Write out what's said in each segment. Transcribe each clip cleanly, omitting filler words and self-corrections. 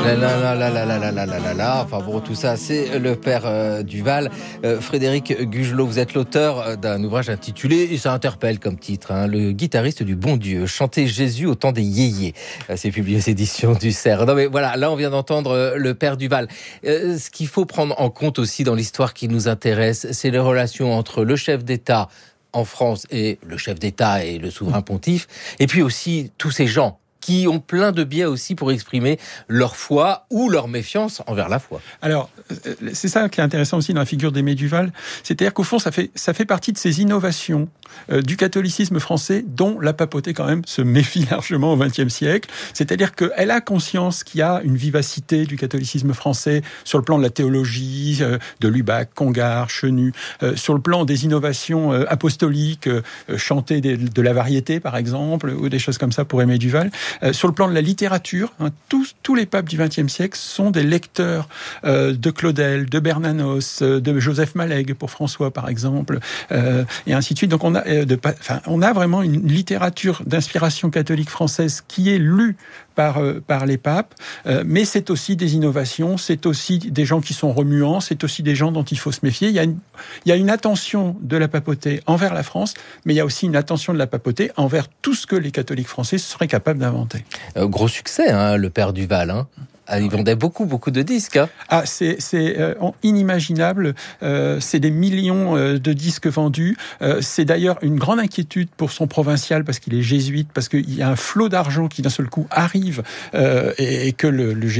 Enfin bon, tout ça, c'est le père Duval. Frédéric Gugelot, vous êtes l'auteur d'un ouvrage intitulé, et ça interpelle comme titre, Le guitariste du bon Dieu, chanter Jésus au temps des yéyés. C'est publié aux éditions du Cerf. Non mais voilà, là on vient d'entendre le père Duval. Ce qu'il faut prendre en compte aussi dans l'histoire qui nous intéresse, c'est les relations entre le chef d'État en France et le chef d'État et le souverain pontife, et puis aussi tous ces gens qui ont plein de biais aussi pour exprimer leur foi ou leur méfiance envers la foi. Alors, c'est ça qui est intéressant aussi dans la figure d'Aimé Duval, c'est-à-dire qu'au fond, ça fait partie de ces innovations du catholicisme français dont la papauté quand même se méfie largement au XXe siècle, c'est-à-dire qu'elle a conscience qu'il y a une vivacité du catholicisme français sur le plan de la théologie, de Lubac, Congar, Chenu, sur le plan des innovations apostoliques, chanter de la variété par exemple, ou des choses comme ça pour Aimé Duval. Sur le plan de la littérature, tous les papes du XXe siècle sont des lecteurs de Claudel, de Bernanos, de Joseph Malègue pour François par exemple, et ainsi de suite. Donc on a vraiment une littérature d'inspiration catholique française qui est lue par les papes, mais c'est aussi des innovations, c'est aussi des gens qui sont remuants, c'est aussi des gens dont il faut se méfier. Il y a une attention de la papauté envers la France, mais il y a aussi une attention de la papauté envers tout ce que les catholiques français seraient capables d'inventer. Gros succès, le père Duval. Il vendait beaucoup de disques. C'est inimaginable. C'est des millions de disques vendus. C'est d'ailleurs une grande inquiétude pour son provincial parce qu'il est jésuite, parce qu'il y a un flot d'argent qui d'un seul coup arrive et que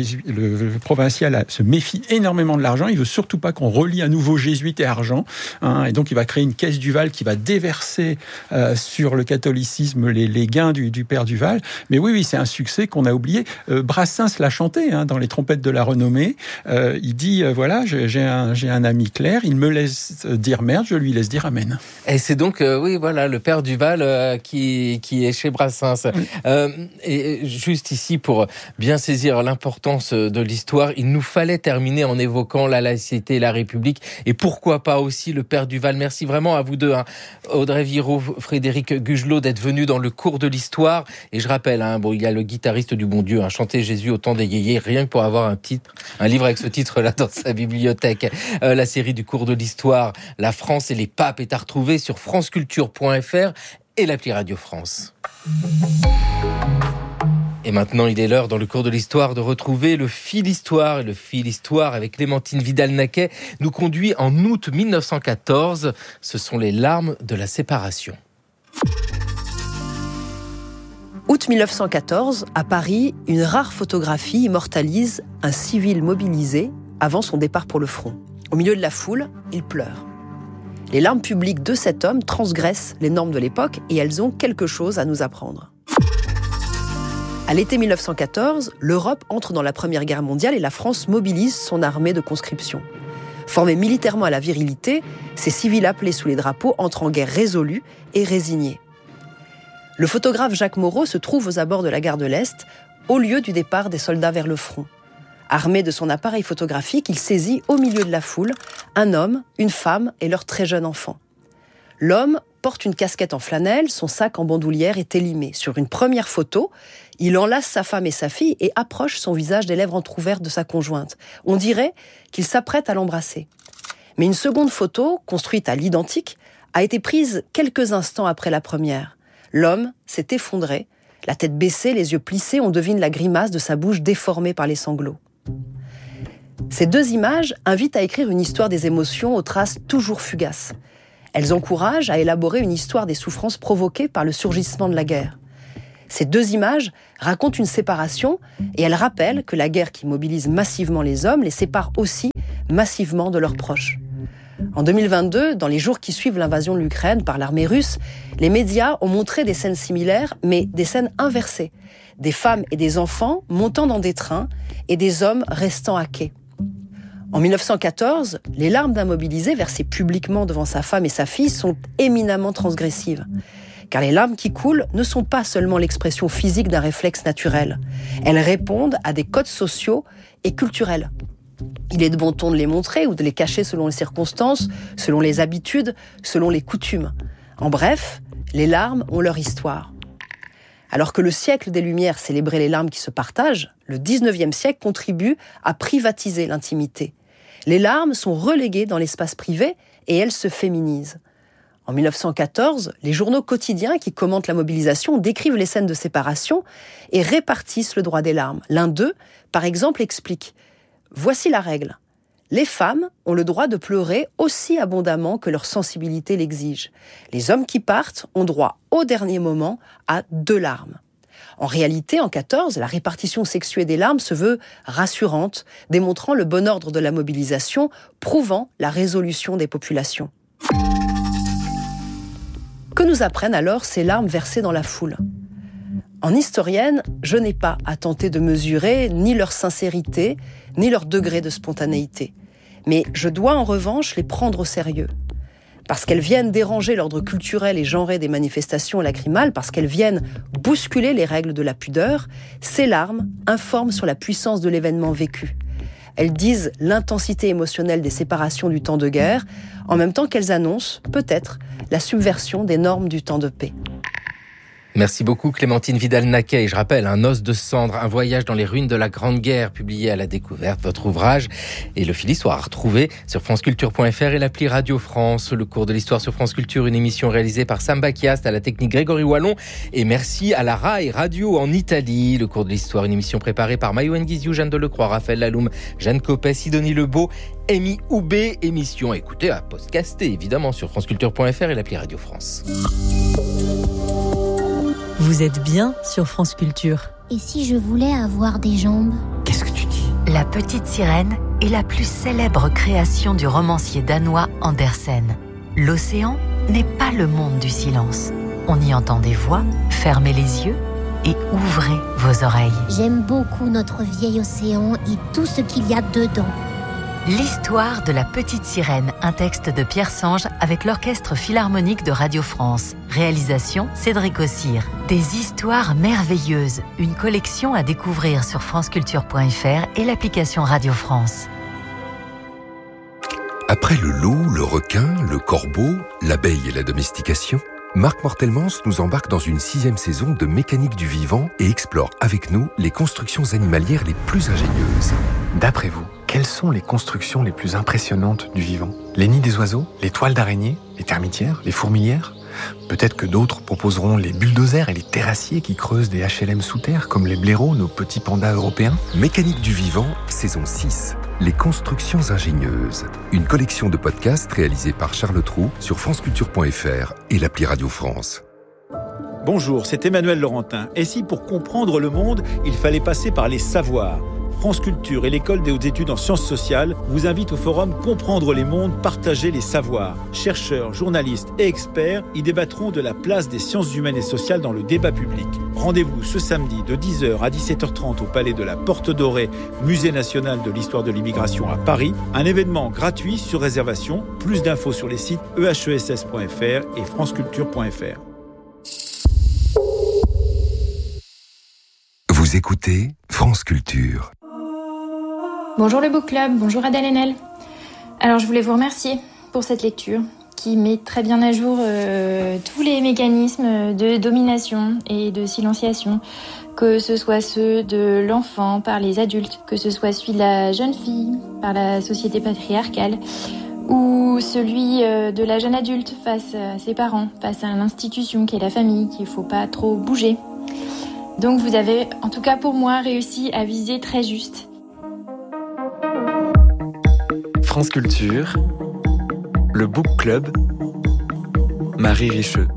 le provincial se méfie énormément de l'argent. Il veut surtout pas qu'on relie à nouveau jésuite et argent. Et donc il va créer une caisse Duval qui va déverser sur le catholicisme les gains du père Duval. Mais oui, c'est un succès qu'on a oublié. Brassens l'a chanté. Dans les trompettes de la renommée, il dit voilà, j'ai un ami clerc, il me laisse dire merde, je lui laisse dire amen. Et c'est donc le père Duval qui est chez Brassens. Et juste ici pour bien saisir l'importance de l'histoire, il nous fallait terminer en évoquant la laïcité et la République et pourquoi pas aussi le père Duval. Merci vraiment à vous deux, Audrey Viraud, Frédéric Gugelot, d'être venus dans le cours de l'histoire. Et je rappelle, il y a le guitariste du bon Dieu, chanter Jésus au temps des yéyés, rien que pour avoir un livre avec ce titre-là dans sa bibliothèque. La série du cours de l'histoire, La France et les papes, est à retrouver sur franceculture.fr et l'appli Radio France. Et maintenant, il est l'heure dans le cours de l'histoire de retrouver le fil histoire. Et le fil histoire avec Clémentine Vidal-Naquet nous conduit en août 1914. Ce sont les larmes de la séparation. Août 1914, à Paris, une rare photographie immortalise un civil mobilisé avant son départ pour le front. Au milieu de la foule, il pleure. Les larmes publiques de cet homme transgressent les normes de l'époque et elles ont quelque chose à nous apprendre. À l'été 1914, l'Europe entre dans la Première Guerre mondiale et la France mobilise son armée de conscription. Formés militairement à la virilité, ces civils appelés sous les drapeaux entrent en guerre résolus et résignés. Le photographe Jacques Moreau se trouve aux abords de la gare de l'Est, au lieu du départ des soldats vers le front. Armé de son appareil photographique, il saisit au milieu de la foule un homme, une femme et leur très jeune enfant. L'homme porte une casquette en flanelle, son sac en bandoulière est élimé. Sur une première photo, il enlace sa femme et sa fille et approche son visage des lèvres entr'ouvertes de sa conjointe. On dirait qu'il s'apprête à l'embrasser. Mais une seconde photo, construite à l'identique, a été prise quelques instants après la première. L'homme s'est effondré, la tête baissée, les yeux plissés, on devine la grimace de sa bouche déformée par les sanglots. Ces deux images invitent à écrire une histoire des émotions aux traces toujours fugaces. Elles encouragent à élaborer une histoire des souffrances provoquées par le surgissement de la guerre. Ces deux images racontent une séparation et elles rappellent que la guerre qui mobilise massivement les hommes les sépare aussi massivement de leurs proches. En 2022, dans les jours qui suivent l'invasion de l'Ukraine par l'armée russe, les médias ont montré des scènes similaires, mais des scènes inversées. Des femmes et des enfants montant dans des trains et des hommes restant à quai. En 1914, les larmes d'un mobilisé versées publiquement devant sa femme et sa fille sont éminemment transgressives. Car les larmes qui coulent ne sont pas seulement l'expression physique d'un réflexe naturel. Elles répondent à des codes sociaux et culturels. Il est de bon ton de les montrer ou de les cacher selon les circonstances, selon les habitudes, selon les coutumes. En bref, les larmes ont leur histoire. Alors que le siècle des Lumières célébrait les larmes qui se partagent, le 19e siècle contribue à privatiser l'intimité. Les larmes sont reléguées dans l'espace privé et elles se féminisent. En 1914, les journaux quotidiens qui commentent la mobilisation décrivent les scènes de séparation et répartissent le droit des larmes. L'un d'eux, par exemple, explique « Voici la règle. Les femmes ont le droit de pleurer aussi abondamment que leur sensibilité l'exige. Les hommes qui partent ont droit au dernier moment à 2 larmes. » En réalité, en 14, la répartition sexuée des larmes se veut rassurante, démontrant le bon ordre de la mobilisation, prouvant la résolution des populations. Que nous apprennent alors ces larmes versées dans la foule ? En historienne, je n'ai pas à tenter de mesurer ni leur sincérité, ni leur degré de spontanéité. Mais je dois en revanche les prendre au sérieux. Parce qu'elles viennent déranger l'ordre culturel et genré des manifestations lacrymales, parce qu'elles viennent bousculer les règles de la pudeur, ces larmes informent sur la puissance de l'événement vécu. Elles disent l'intensité émotionnelle des séparations du temps de guerre, en même temps qu'elles annoncent, peut-être, la subversion des normes du temps de paix. Merci beaucoup Clémentine Vidal-Naquet. Je rappelle, Un os de cendre, un voyage dans les ruines de la Grande Guerre, publié à La Découverte, votre ouvrage. Et le fil Histoire à retrouver sur franceculture.fr et l'appli Radio France. Le cours de l'histoire sur France Culture, une émission réalisée par Sam Bakiast, à la technique Grégory Wallon. Et merci à la RAI Radio en Italie. Le cours de l'histoire, une émission préparée par Maïwen Guizou, Jeanne Delecroix, Raphaël Laloum, Jeanne Copet, Sidonie Lebeau, Amy Houbé. Émission à écouter, à podcaster évidemment sur franceculture.fr et l'appli Radio France. Vous êtes bien sur France Culture. Et si je voulais avoir des jambes ? Qu'est-ce que tu dis ? La Petite Sirène est la plus célèbre création du romancier danois Andersen. L'océan n'est pas le monde du silence. On y entend des voix, fermez les yeux et ouvrez vos oreilles. J'aime beaucoup notre vieil océan et tout ce qu'il y a dedans. L'histoire de la Petite Sirène, un texte de Pierre Sange avec l'Orchestre Philharmonique de Radio France. Réalisation Cédric Ossire. Des histoires merveilleuses, une collection à découvrir sur franceculture.fr et l'application Radio France. Après le loup, le requin, le corbeau, l'abeille et la domestication, Marc Mortelmans nous embarque dans une 6e saison de Mécanique du vivant et explore avec nous les constructions animalières les plus ingénieuses. D'après vous, quelles sont les constructions les plus impressionnantes du vivant ? Les nids des oiseaux, les toiles d'araignées, les termitières, les fourmilières ? Peut-être que d'autres proposeront les bulldozers et les terrassiers qui creusent des HLM sous terre, comme les blaireaux, nos petits pandas européens. Mécanique du vivant, saison 6. Les constructions ingénieuses. Une collection de podcasts réalisés par Charles Trou sur franceculture.fr et l'appli Radio France. Bonjour, c'est Emmanuel Laurentin. Et si pour comprendre le monde, il fallait passer par les savoirs ? France Culture et l'École des hautes études en sciences sociales vous invitent au forum Comprendre les mondes, partager les savoirs. Chercheurs, journalistes et experts y débattront de la place des sciences humaines et sociales dans le débat public. Rendez-vous ce samedi de 10h à 17h30 au Palais de la Porte Dorée, Musée national de l'histoire de l'immigration à Paris. Un événement gratuit sur réservation. Plus d'infos sur les sites ehess.fr et franceculture.fr. Vous écoutez France Culture. Bonjour le Book Club, bonjour Adèle Haenel. Alors je voulais vous remercier pour cette lecture qui met très bien à jour tous les mécanismes de domination et de silenciation, que ce soit ceux de l'enfant par les adultes, que ce soit celui de la jeune fille par la société patriarcale, ou celui de la jeune adulte face à ses parents, face à l'institution qui est la famille, qu'il ne faut pas trop bouger. Donc vous avez, en tout cas pour moi, réussi à viser très juste. France Culture, le Book Club, Marie Richeux.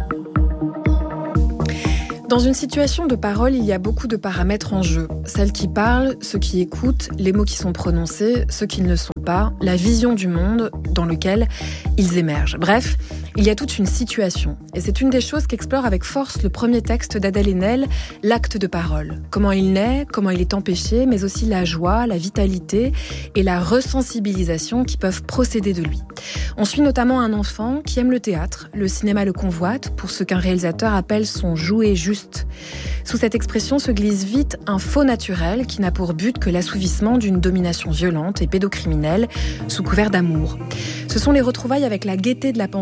Dans une situation de parole, il y a beaucoup de paramètres en jeu. Celles qui parlent, ceux qui écoutent, les mots qui sont prononcés, ceux qui ne le sont pas, la vision du monde dans lequel ils émergent. Bref, il y a toute une situation. Et c'est une des choses qu'explore avec force le premier texte d'Adèle Haenel, L'acte de parole. Comment il naît, comment il est empêché, mais aussi la joie, la vitalité et la resensibilisation qui peuvent procéder de lui. On suit notamment un enfant qui aime le théâtre, le cinéma le convoite, pour ce qu'un réalisateur appelle son jouet juste. Sous cette expression se glisse vite un faux naturel qui n'a pour but que l'assouvissement d'une domination violente et pédocriminelle sous couvert d'amour. Ce sont les retrouvailles avec la gaieté de la pensée,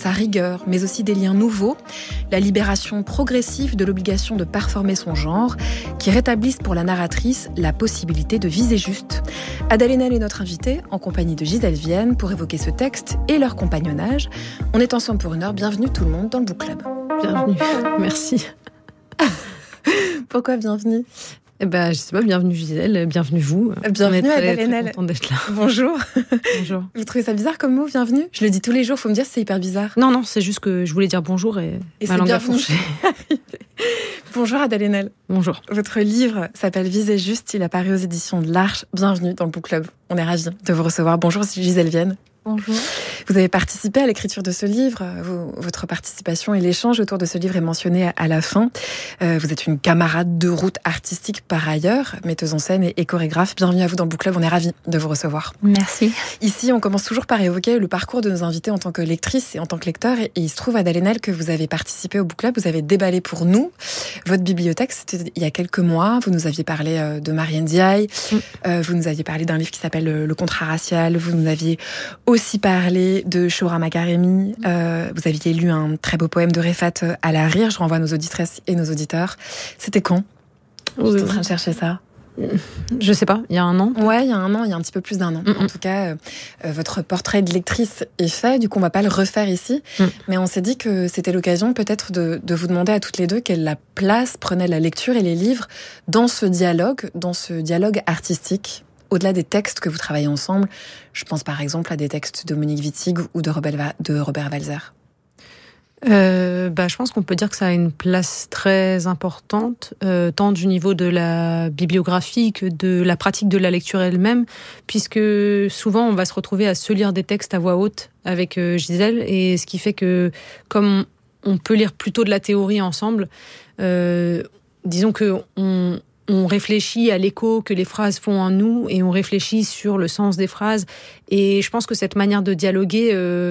sa rigueur, mais aussi des liens nouveaux, la libération progressive de l'obligation de performer son genre, qui rétablissent pour la narratrice la possibilité de viser juste. Adèle Haenel est notre invitée, en compagnie de Gisèle Vienne, pour évoquer ce texte et leur compagnonnage. On est ensemble pour une heure. Bienvenue tout le monde dans le Book Club. Bienvenue, merci. Pourquoi bienvenue ? Je sais pas, bienvenue Gisèle, bienvenue vous. Bienvenue Adèle Haenel. Contente d'être là. Bonjour. Bonjour. Vous trouvez ça bizarre comme mot, bienvenue ? Je le dis tous les jours, faut me dire si c'est hyper bizarre. Non, c'est juste que je voulais dire bonjour et ma langue a fourché. Bonjour Adèle Haenel. Bonjour. Votre livre s'appelle Viser juste, il apparaît aux éditions de l'Arche. Bienvenue dans le Book Club. On est ravis de vous recevoir. Bonjour Gisèle Vienne. Bonjour. Vous avez participé à l'écriture de ce livre. Votre participation et l'échange autour de ce livre est mentionné à la fin. Vous êtes une camarade de route artistique par ailleurs, metteuse en scène et chorégraphe. Bienvenue à vous dans le Book Club, on est ravis de vous recevoir. Merci. Ici, on commence toujours par évoquer le parcours de nos invités en tant que lectrice et en tant que lecteur. Et il se trouve, Adèle Haenel, que vous avez participé au Book Club, vous avez déballé pour nous votre bibliothèque. C'était il y a quelques mois. Vous nous aviez parlé de Marianne Ndiaye. Vous nous aviez parlé d'un livre qui s'appelle Le contrat racial. Vous nous aviez aussi parlé de Shoura Makaremi. Vous aviez lu un très beau poème de Refat Al-Hariri. Je renvoie nos auditrices et nos auditeurs. C'était quand ? J'étais en train de chercher ça. Je sais pas, il y a un an ? Ouais, il y a un an, il y a un petit peu plus d'un an. En tout cas, votre portrait de lectrice est fait, du coup on va pas le refaire ici, mais on s'est dit que c'était l'occasion peut-être de vous demander à toutes les deux quelle place prenait la lecture et les livres dans ce dialogue artistique. Au-delà des textes que vous travaillez ensemble, je pense par exemple à des textes de Monique Wittig ou de Robert Walser. Je pense qu'on peut dire que ça a une place très importante, tant du niveau de la bibliographie que de la pratique de la lecture elle-même, puisque souvent on va se retrouver à se lire des textes à voix haute avec Gisèle, et ce qui fait que comme on peut lire plutôt de la théorie ensemble, disons que on réfléchit à l'écho que les phrases font en nous et on réfléchit sur le sens des phrases. Et je pense que cette manière de dialoguer,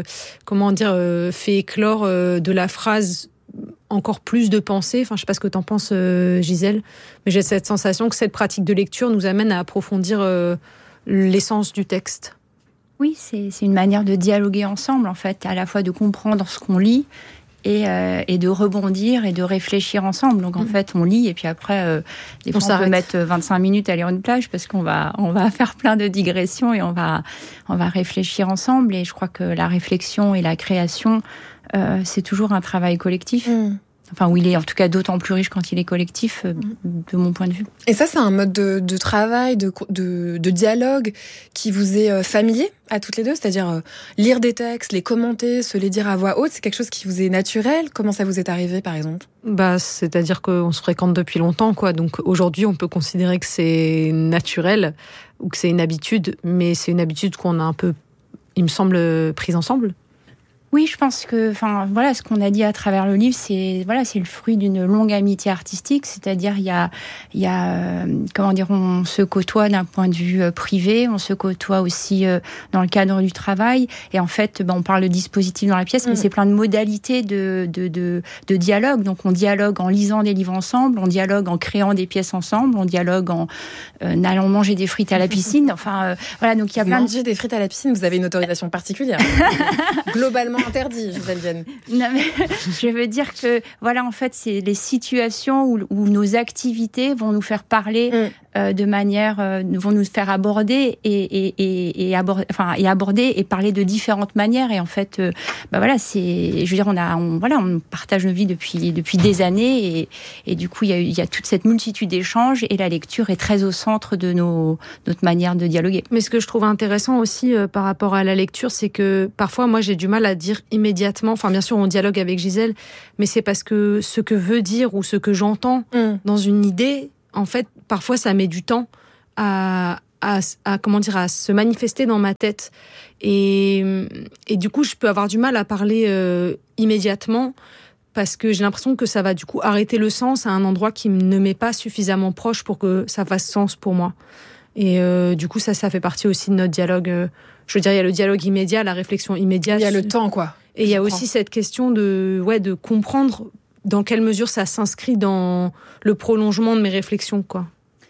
fait éclore de la phrase encore plus de pensée. Enfin, je sais pas ce que t'en penses, Gisèle, mais j'ai cette sensation que cette pratique de lecture nous amène à approfondir l'essence du texte. Oui, c'est une manière de dialoguer ensemble, en fait, à la fois de comprendre ce qu'on lit et de rebondir et de réfléchir ensemble. Donc en fait, on lit et puis après, des fois, on peut mettre 25 minutes à lire une plage parce qu'on va faire plein de digressions et on va réfléchir ensemble. Et je crois que la réflexion et la création, c'est toujours un travail collectif. Enfin, où il est en tout cas d'autant plus riche quand il est collectif, de mon point de vue. Et ça, c'est un mode de travail, de dialogue qui vous est familier à toutes les deux ? C'est-à-dire lire des textes, les commenter, se les dire à voix haute, c'est quelque chose qui vous est naturel ? Comment ça vous est arrivé, par exemple ? C'est-à-dire qu'on se fréquente depuis longtemps, quoi. Donc aujourd'hui, on peut considérer que c'est naturel ou que c'est une habitude, mais c'est une habitude qu'on a un peu, il me semble, prise ensemble. Oui, je pense que, ce qu'on a dit à travers le livre, c'est le fruit d'une longue amitié artistique. C'est-à-dire, il y a, on se côtoie d'un point de vue privé, on se côtoie aussi dans le cadre du travail. Et en fait, on parle de dispositifs dans la pièce, mais c'est plein de modalités de dialogue. Donc, on dialogue en lisant des livres ensemble, on dialogue en créant des pièces ensemble, on dialogue en allant manger des frites à la piscine. Donc il y a plein de... Manger des frites à la piscine, vous avez une autorisation particulière. Globalement interdit, Gisèle Vienne. Non, mais je veux dire que, en fait, c'est les situations où nos activités vont nous faire parler de manière, vont nous faire aborder et aborder et parler de différentes manières. Et en fait, on partage nos vies depuis des années et du coup, il y a toute cette multitude d'échanges et la lecture est très au centre de notre manière de dialoguer. Mais ce que je trouve intéressant aussi par rapport à la lecture, c'est que parfois, moi, j'ai du mal à dire immédiatement, bien sûr, on dialogue avec Gisèle, mais c'est parce que ce que veut dire ou ce que j'entends dans une idée, en fait, parfois, ça met du temps à se manifester dans ma tête. Et du coup, je peux avoir du mal à parler immédiatement parce que j'ai l'impression que ça va du coup arrêter le sens à un endroit qui ne m'est pas suffisamment proche pour que ça fasse sens pour moi. Et du coup, ça fait partie aussi de notre dialogue. Je veux dire, il y a le dialogue immédiat, la réflexion immédiate. Il y a le temps, quoi. Et il y a aussi cette question de comprendre dans quelle mesure ça s'inscrit dans le prolongement de mes réflexions, quoi.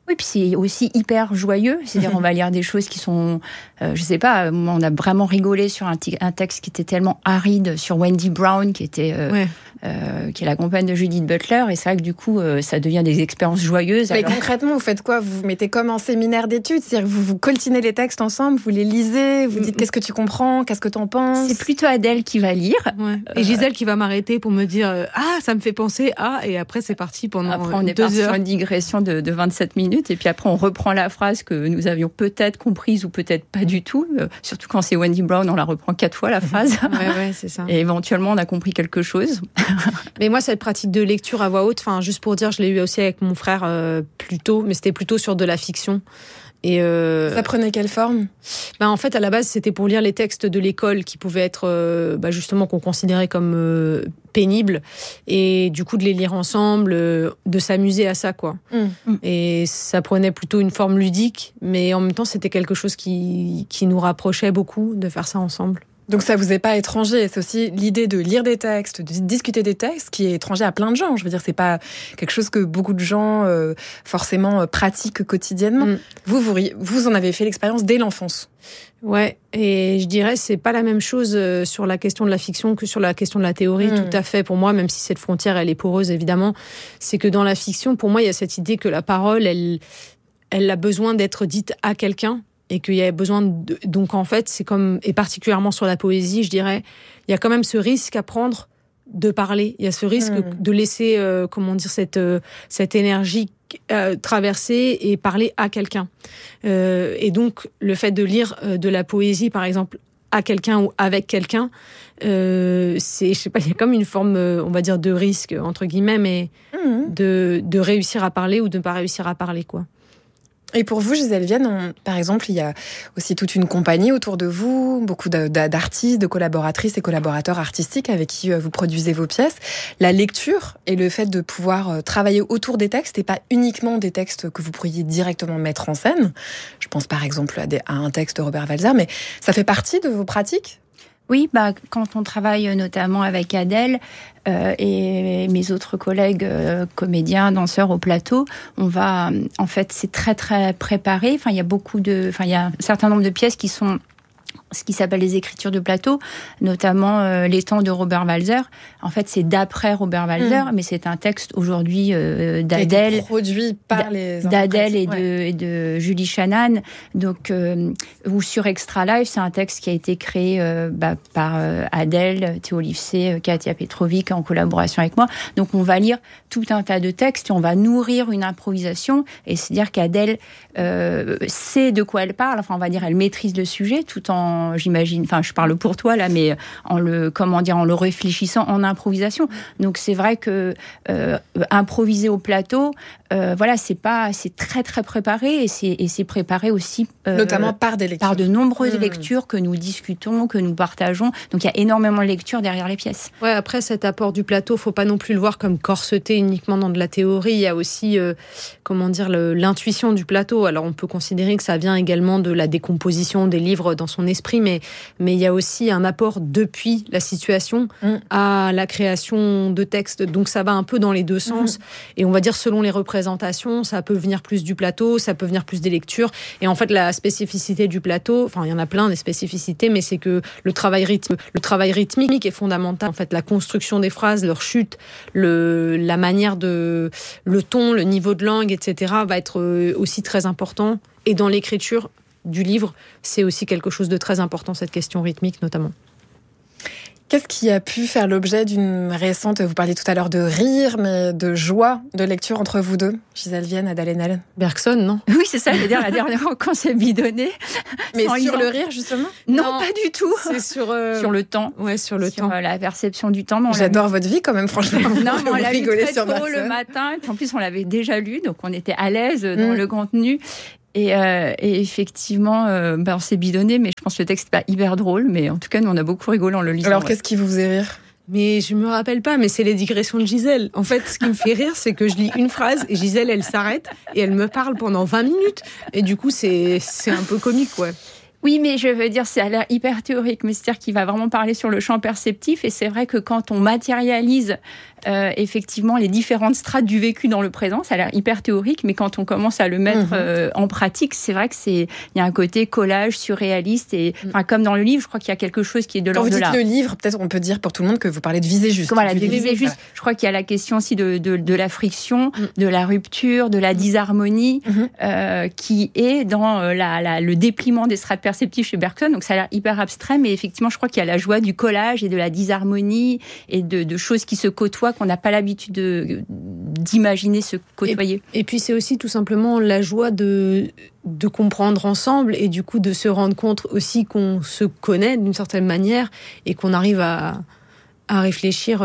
Oui, puis c'est aussi hyper joyeux. C'est-à-dire, on va lire des choses qui sont, je sais pas, on a vraiment rigolé sur un texte qui était tellement aride sur Wendy Brown, qui était, qui est la compagne de Judith Butler. Et c'est vrai que du coup, ça devient des expériences joyeuses. Mais concrètement, vous faites quoi? Vous vous mettez comme en séminaire d'études? C'est-à-dire que vous coltinez les textes ensemble, vous les lisez, vous dites qu'est-ce que tu comprends, qu'est-ce que t'en penses? C'est plutôt Adèle qui va lire. Ouais. Et Gisèle qui va m'arrêter pour me dire ça me fait penser à, et après c'est parti pendant 2 heures. Après on est parti sur une digression de 27 minutes et puis après on reprend la phrase que nous avions peut-être comprise ou peut-être pas du tout. Surtout quand c'est Wendy Brown, on la reprend 4 fois la phrase. Ouais, c'est ça. Et éventuellement on a compris quelque chose. Mais moi cette pratique de lecture à voix haute, enfin juste pour dire, je l'ai eu aussi avec mon frère plus tôt, mais c'était plutôt sur de la fiction. Et ça prenait quelle forme? En fait, à la base, c'était pour lire les textes de l'école qui pouvaient être justement qu'on considérait comme pénibles, et du coup de les lire ensemble, de s'amuser à ça, quoi. Et ça prenait plutôt une forme ludique, mais en même temps, c'était quelque chose qui nous rapprochait beaucoup de faire ça ensemble. Donc ça vous est pas étranger, c'est aussi l'idée de lire des textes, de discuter des textes qui est étranger à plein de gens. Je veux dire, c'est pas quelque chose que beaucoup de gens forcément pratiquent quotidiennement. Vous en avez fait l'expérience dès l'enfance. Ouais, et je dirais c'est pas la même chose sur la question de la fiction que sur la question de la théorie, tout à fait. Pour moi, même si cette frontière elle est poreuse évidemment, c'est que dans la fiction, pour moi, il y a cette idée que la parole, elle a besoin d'être dite à quelqu'un. Et qu'il y a besoin donc en fait, c'est comme, et particulièrement sur la poésie, je dirais, il y a quand même ce risque à prendre de parler. Il y a ce risque de laisser, cette énergie traverser et parler à quelqu'un. Et donc, le fait de lire de la poésie, par exemple, à quelqu'un ou avec quelqu'un, c'est, je sais pas, il y a comme une forme, on va dire, de risque, entre guillemets, mais de réussir à parler ou de ne pas réussir à parler, quoi. Et pour vous, Gisèle Vienne, par exemple, il y a aussi toute une compagnie autour de vous, beaucoup d'artistes, de collaboratrices et collaborateurs artistiques avec qui vous produisez vos pièces. La lecture et le fait de pouvoir travailler autour des textes et pas uniquement des textes que vous pourriez directement mettre en scène. Je pense par exemple à un texte de Robert Walser, mais ça fait partie de vos pratiques ? Oui, quand on travaille notamment avec Adèle et mes autres collègues comédiens, danseurs au plateau, on va, en fait, c'est très très préparé. Enfin, il y a un certain nombre de pièces qui sont ce qui s'appelle les écritures de plateau, notamment Les temps de Robert Walser. En fait, c'est d'après Robert Walser, mais c'est un texte aujourd'hui d'Adèle, produit par les d'Adèle et de Julie Shannon. Donc, ou sur Extra Life, c'est un texte qui a été créé par Adèle, Théo Livesey, Katia Petrovic en collaboration avec moi. Donc, on va lire tout un tas de textes et on va nourrir une improvisation. Et c'est-à-dire qu'Adèle sait de quoi elle parle. Enfin, on va dire, elle maîtrise le sujet tout en, j'imagine, enfin je parle pour toi là, mais en le réfléchissant en improvisation. Donc c'est vrai que improviser au plateau, c'est très très préparé et c'est préparé aussi notamment par des lectures, par de nombreuses lectures que nous discutons, que nous partageons. Donc il y a énormément de lectures derrière les pièces. Ouais, après cet apport du plateau, faut pas non plus le voir comme corseté uniquement dans de la théorie. Il y a aussi l'intuition du plateau. Alors on peut considérer que ça vient également de la décomposition des livres dans son esprit, mais il y a aussi un apport depuis la situation à la création de textes. Donc ça va un peu dans les deux sens. Et on va dire selon les représentations, ça peut venir plus du plateau, ça peut venir plus des lectures. Et en fait, la spécificité du plateau, enfin il y en a plein des spécificités, mais c'est que le travail rythmique est fondamental. En fait, la construction des phrases, leur chute, la manière le ton, le niveau de langue, etc. va être aussi très important. Et dans l'écriture du livre, c'est aussi quelque chose de très important, cette question rythmique notamment. Qu'est-ce qui a pu faire l'objet d'une récente, vous parliez tout à l'heure de rire, mais de joie de lecture entre vous deux, Gisèle Vienne, Adèle Haenel? Bergson, non? Oui, c'est ça, la dernière fois qu'on s'est bidonné. Mais sur le rire, justement? Non, pas du tout. C'est sur le temps. Ouais, sur le temps. La perception du temps. J'adore votre vie quand même, franchement. Non, mais on l'a lu très tôt le matin, et puis en plus on l'avait déjà lu, donc on était à l'aise dans le contenu. Et effectivement, on s'est bidonné, mais je pense que le texte n'est pas hyper drôle, mais en tout cas, nous, on a beaucoup rigolé en le lisant. Alors, qu'est-ce qui vous faisait rire? Mais je me rappelle pas, mais c'est les digressions de Gisèle. En fait, ce qui me fait rire, c'est que je lis une phrase et Gisèle, elle s'arrête et elle me parle pendant 20 minutes. Et du coup, c'est un peu comique, ouais. Oui, mais je veux dire, ça a l'air hyper théorique, mais c'est-à-dire qu'il va vraiment parler sur le champ perceptif, et c'est vrai que quand on matérialise effectivement les différentes strates du vécu dans le présent, ça a l'air hyper théorique, mais quand on commence à le mettre en pratique, c'est vrai que il y a un côté collage surréaliste, et comme dans le livre, je crois qu'il y a quelque chose qui est de l'ordre de là. Quand vous dites le livre, peut-être on peut dire pour tout le monde que vous parlez de visée juste. Voilà, de visée juste. Je crois qu'il y a la question aussi de la friction, de la rupture, de la disharmonie, qui est dans le dépliement des strates perceptives chez Bergson. Donc ça a l'air hyper abstrait, mais effectivement, je crois qu'il y a la joie du collage et de la disharmonie et de choses qui se côtoient, qu'on n'a pas l'habitude d'imaginer se côtoyer. Et puis c'est aussi tout simplement la joie de comprendre ensemble, et du coup de se rendre compte aussi qu'on se connaît d'une certaine manière, et qu'on arrive à réfléchir,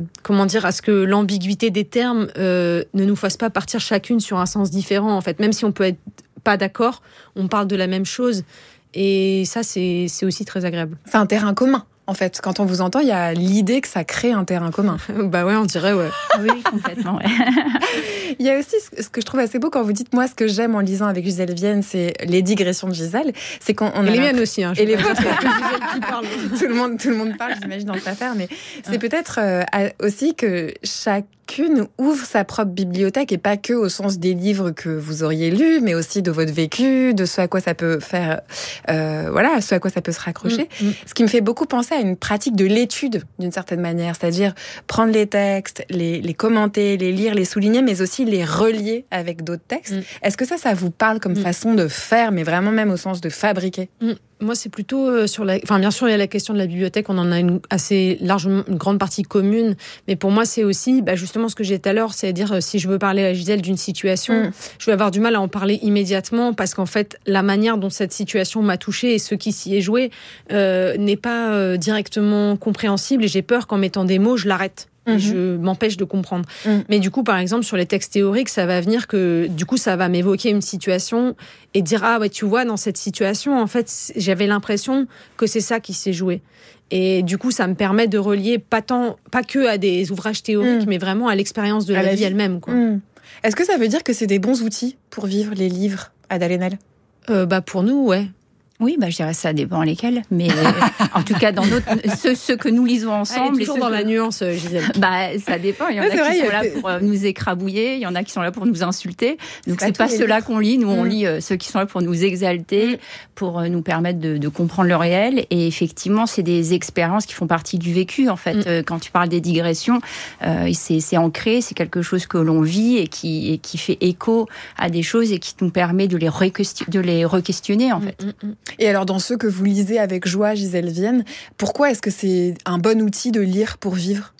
à ce que l'ambiguïté des termes ne nous fasse pas partir chacune sur un sens différent, en fait. Même si on peut être pas d'accord, on parle de la même chose, et ça c'est aussi très agréable. C'est un terrain commun. En fait, quand on vous entend, il y a l'idée que ça crée un terrain commun. Bah ouais, on dirait, ouais. Oui, complètement, ouais. Il y a aussi ce que je trouve assez beau quand vous dites, moi, ce que j'aime en lisant avec Gisèle Vienne, c'est les digressions de Gisèle. C'est qu'on et les miennes aussi, hein. Et les vôtres. Tout le monde parle, j'imagine, dans cette affaire. Mais c'est peut-être aussi que chacune ouvre sa propre bibliothèque, et pas que au sens des livres que vous auriez lus, mais aussi de votre vécu, de ce à quoi ça peut faire, ce à quoi ça peut se raccrocher. Ce qui me fait beaucoup penser à une pratique de l'étude, d'une certaine manière, c'est-à-dire prendre les textes, les commenter, les lire, les souligner, mais aussi les relier avec d'autres textes. Est-ce que ça vous parle comme façon de faire, mais vraiment même au sens de fabriquer? Moi, c'est plutôt sur la... Enfin, bien sûr, il y a la question de la bibliothèque, on en a une grande partie commune, mais pour moi, c'est aussi justement ce que j'ai dit tout à l'heure, c'est-à-dire si je veux parler à Gisèle d'une situation, je vais avoir du mal à en parler immédiatement, parce qu'en fait, la manière dont cette situation m'a touchée et ce qui s'y est joué n'est pas directement compréhensible, et j'ai peur qu'en mettant des mots, je l'arrête. Et je m'empêche de comprendre. Mais du coup, par exemple, sur les textes théoriques, ça va venir que, du coup, ça va m'évoquer une situation et dire, ah ouais, tu vois, dans cette situation, en fait, j'avais l'impression que c'est ça qui s'est joué. Et du coup, ça me permet de relier pas que à des ouvrages théoriques, mais vraiment à l'expérience de la vie elle-même, quoi. Est-ce que ça veut dire que c'est des bons outils pour vivre les livres, Ada Lenel? Pour nous, ouais. Oui, je dirais ça dépend lesquels, mais en tout cas dans ceux que nous lisons ensemble. Elle est toujours dans la nuance, Gisèle. Ça dépend. Il y en a qui sont là pour nous écrabouiller, il y en a qui sont là pour nous insulter. Donc c'est pas ceux-là qu'on lit. Nous on lit ceux qui sont là pour nous exalter, pour nous permettre de comprendre le réel. Et effectivement, c'est des expériences qui font partie du vécu. En fait, quand tu parles des digressions, c'est ancré, c'est quelque chose que l'on vit et qui fait écho à des choses et qui nous permet de les re-questionner en fait. Et alors, dans ceux que vous lisez avec joie, Gisèle Vienne, pourquoi est-ce que c'est un bon outil de lire pour vivre?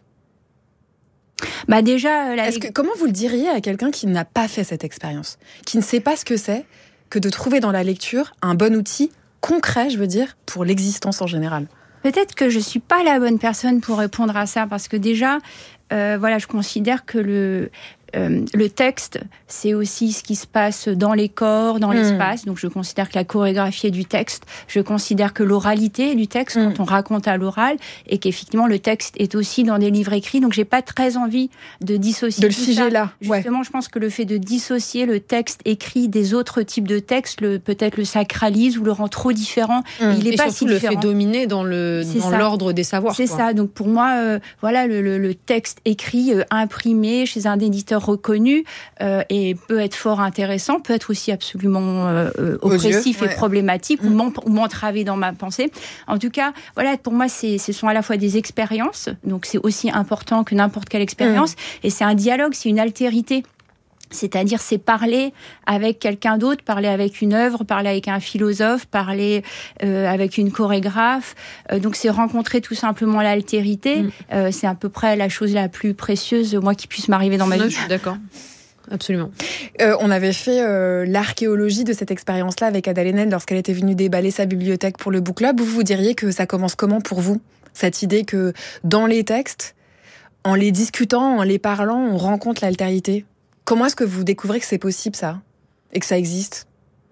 Déjà, comment vous le diriez à quelqu'un qui n'a pas fait cette expérience, qui ne sait pas ce que c'est que de trouver dans la lecture un bon outil concret, je veux dire, pour l'existence en général? Peut-être que je suis pas la bonne personne pour répondre à ça, parce que déjà, je considère que le texte, c'est aussi ce qui se passe dans les corps, dans l'espace. Donc, je considère que la chorégraphie est du texte. Je considère que l'oralité est du texte quand on raconte à l'oral, et qu'effectivement, le texte est aussi dans des livres écrits. Donc, j'ai pas très envie de dissocier de le figer là. Justement, je pense que le fait de dissocier le texte écrit des autres types de textes, peut-être le sacralise ou le rend trop différent. Il est et pas surtout si différent. Le fait dominer dans l'ordre des savoirs. C'est ça. Donc, pour moi, le texte écrit, imprimé chez un éditeur reconnu, et peut être fort intéressant, peut être aussi absolument oppressif et problématique, ou m'entraver dans ma pensée. En tout cas, pour moi, ce sont à la fois des expériences, donc c'est aussi important que n'importe quelle expérience, et c'est un dialogue, c'est une altérité. C'est-à-dire, c'est parler avec quelqu'un d'autre, parler avec une œuvre, parler avec un philosophe, parler avec une chorégraphe. Donc, c'est rencontrer tout simplement l'altérité. C'est à peu près la chose la plus précieuse, moi, qui puisse m'arriver dans ma vie. Je suis d'accord. Absolument. On avait fait l'archéologie de cette expérience-là avec Ada Lenel lorsqu'elle était venue déballer sa bibliothèque pour le book club. Vous diriez que ça commence comment pour vous? Cette idée que dans les textes, en les discutant, en les parlant, on rencontre l'altérité. Comment est-ce que vous découvrez que c'est possible, ça? Et que ça existe?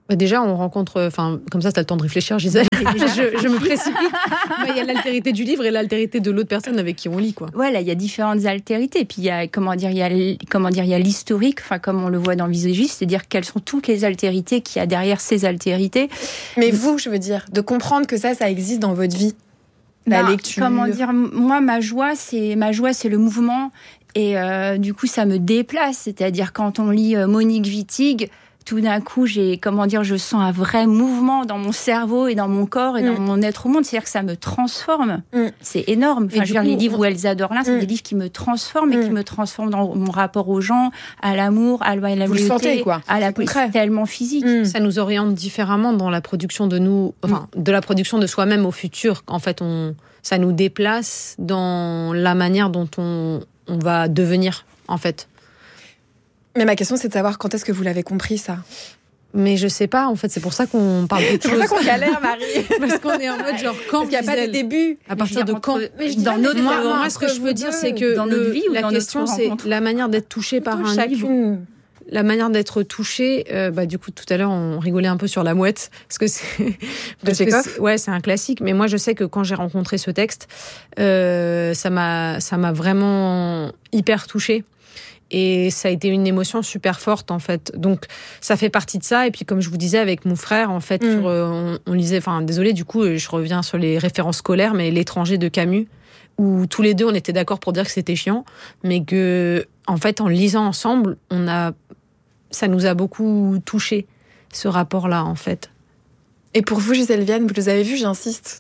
Déjà, on rencontre... comme ça, tu as le temps de réfléchir, Gisèle. je me précipite. Il y a l'altérité du livre et l'altérité de l'autre personne avec qui on lit, quoi. Voilà, il y a différentes altérités. Puis il y a, il y a l'historique, comme on le voit dans Visagiste, c'est-à-dire quelles sont toutes les altérités qu'il y a derrière ces altérités. Mais vous, je veux dire, de comprendre que ça existe dans votre vie. La lecture. Moi, ma joie, c'est le mouvement. Et du coup, ça me déplace. C'est-à-dire, quand on lit Monique Wittig, tout d'un coup, je sens un vrai mouvement dans mon cerveau et dans mon corps et dans mon être au monde. C'est-à-dire que ça me transforme. C'est énorme. Les livres où Elsa Dorlin, c'est des livres qui me transforment et qui me transforment dans mon rapport aux gens, à l'amour, à la Vous le sentez, quoi. à la politique, tellement physique. Ça nous oriente différemment dans la production de de la production de soi-même au futur. En fait, ça nous déplace dans la manière dont on va devenir, en fait. Mais ma question, c'est de savoir quand est-ce que vous l'avez compris, ça. Mais je sais pas, en fait, c'est pour ça qu'on parle d'autre chose. C'est pour ça qu'on galère, Marie. Parce qu'on est en mode genre quand. Parce qu'il n'y a pas de début. À partir de quand. Dans notre moi, ce que je veux dire, c'est que dans notre vie ou la dans question, notre c'est rencontre. la manière d'être touché par un livre. La manière d'être touché, du coup, tout à l'heure, on rigolait un peu sur La Mouette. Parce que c'est un classique. Mais moi, je sais que quand j'ai rencontré ce texte, ça m'a vraiment hyper touchée. Et ça a été une émotion super forte, en fait. Donc, ça fait partie de ça. Et puis, comme je vous disais, avec mon frère, en fait, on lisait... désolée, du coup, je reviens sur les références scolaires, mais L'étranger de Camus, où tous les deux, on était d'accord pour dire que c'était chiant, mais que, en fait, en lisant ensemble, ça nous a beaucoup touchés, ce rapport-là, en fait. Et pour vous, Gisèle Vienne, vous les avez vus, j'insiste.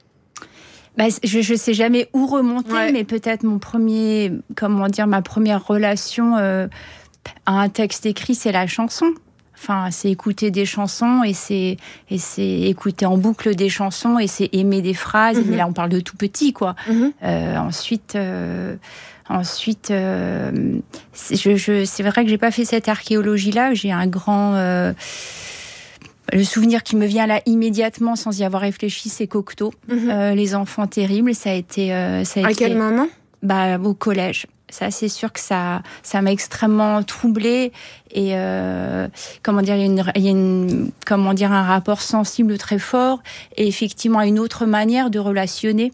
Je sais jamais où remonter, mais peut-être ma première relation à un texte écrit, c'est la chanson. C'est écouter des chansons et c'est écouter en boucle des chansons et c'est aimer des phrases. Mais là, on parle de tout petit, quoi. Ensuite, c'est vrai que j'ai pas fait cette archéologie-là. J'ai un grand... Le souvenir qui me vient là immédiatement, sans y avoir réfléchi, c'est Cocteau. Les enfants terribles, ça a été... À quel moment ? Au collège. Ça, c'est sûr que ça m'a extrêmement troublée. Et il y a un rapport sensible très fort. Et effectivement, une autre manière de relationner.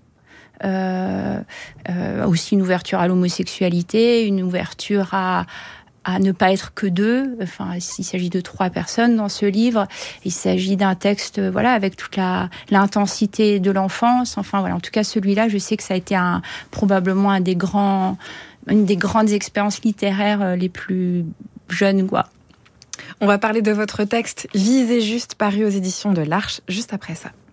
Aussi une ouverture à l'homosexualité, une ouverture à ne pas être que deux. Il s'agit de 3 personnes dans ce livre. Il s'agit d'un texte, avec toute l'intensité de l'enfance. En tout cas, celui-là, je sais que ça a été probablement une des grandes expériences littéraires les plus jeunes, quoi. On va parler de votre texte Visez juste, paru aux éditions de l'Arche, juste après ça.